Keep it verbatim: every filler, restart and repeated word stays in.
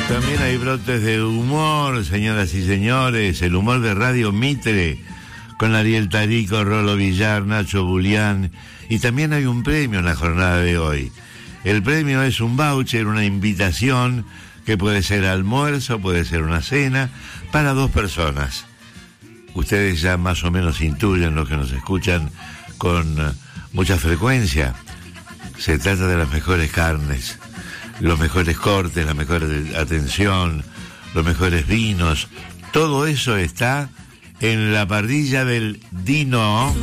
También hay brotes de humor, señoras y señores, el humor de Radio Mitre, con Ariel Tarico, Rolo Villar, Nacho Bulián, y también hay un premio en la jornada de hoy. El premio es un voucher, una invitación, que puede ser almuerzo, puede ser una cena, para dos personas. Ustedes ya más o menos intuyen, los que nos escuchan con mucha frecuencia. Se trata de las mejores carnes, los mejores cortes, la mejor atención, los mejores vinos. Todo eso está en la parrilla del Dino.